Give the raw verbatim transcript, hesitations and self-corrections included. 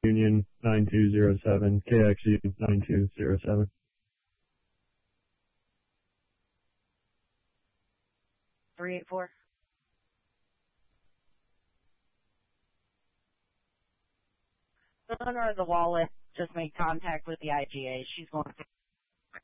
Union nine two zero seven, K X U nine two zero seven. three eight four. The owner of the wallet just made contact with the I G A. She's going to